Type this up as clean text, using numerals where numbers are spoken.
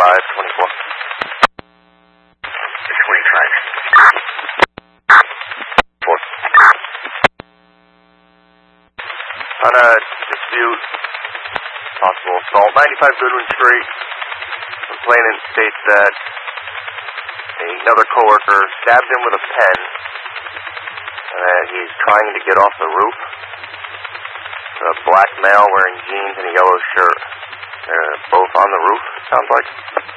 9524. It's where you tried. On a dispute, possible assault, 95 Goodwin Street. Complainant states that another coworker stabbed him with a pen, and that he's trying to get off the roof. A black male wearing jeans and a yellow shirt. They're both on the roof, it sounds like.